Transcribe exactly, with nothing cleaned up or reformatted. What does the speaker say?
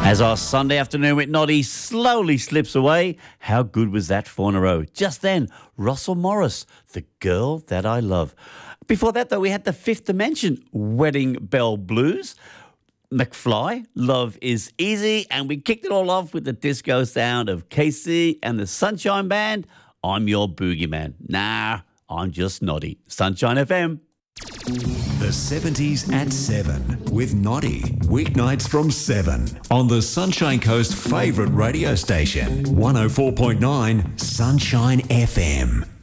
As our Sunday afternoon with Noddy slowly slips away, how good was that four in a row? Just then, Russell Morris, The Girl That I Love. Before that, though, we had the Fifth Dimension, Wedding Bell Blues, McFly, Love Is Easy, and we kicked it all off with the disco sound of Casey and the Sunshine Band, I'm Your Boogeyman. Nah, I'm just Noddy. Sunshine F M. The seventies at seven with Noddy. Weeknights from seven on the Sunshine Coast favourite radio station, one oh four point nine Sunshine F M.